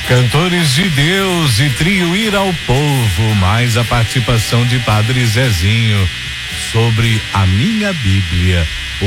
Cantores de Deus e trio Ir ao Povo, mais a participação de Padre Zezinho sobre a minha Bíblia.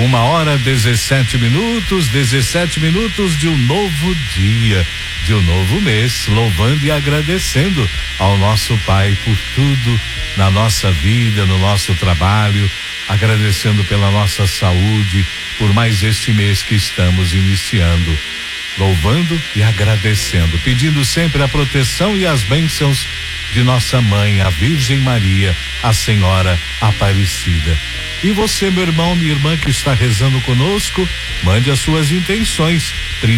1h17, 17 minutos de um novo dia, de um novo mês, louvando e agradecendo ao nosso Pai por tudo na nossa vida, no nosso trabalho, agradecendo pela nossa saúde, por mais este mês que estamos iniciando. Louvando e agradecendo, pedindo sempre a proteção e as bênçãos de nossa mãe, a Virgem Maria, a Senhora Aparecida. E você, meu irmão, minha irmã que está rezando conosco, mande as suas intenções.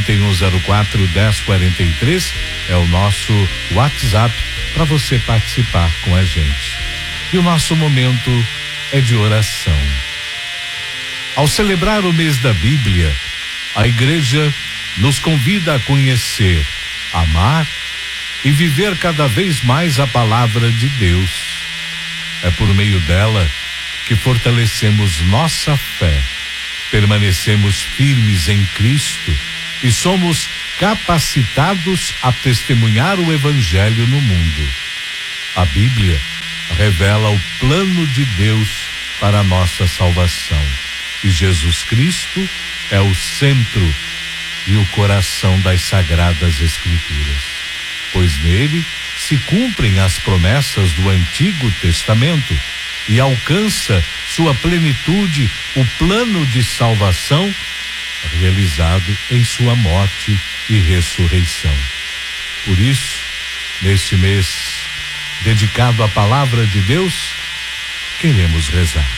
3104-1043 é o nosso WhatsApp para você participar com a gente. E o nosso momento é de oração. Ao celebrar o mês da Bíblia, a igreja nos convida a conhecer, amar e viver cada vez mais a palavra de Deus. É por meio dela que fortalecemos nossa fé, permanecemos firmes em Cristo e somos capacitados a testemunhar o Evangelho no mundo. A Bíblia revela o plano de Deus para a nossa salvação e Jesus Cristo é o centro e o coração das Sagradas Escrituras, pois nele se cumprem as promessas do Antigo Testamento e alcança sua plenitude o plano de salvação realizado em sua morte e ressurreição. Por isso, neste mês dedicado à palavra de Deus, queremos rezar.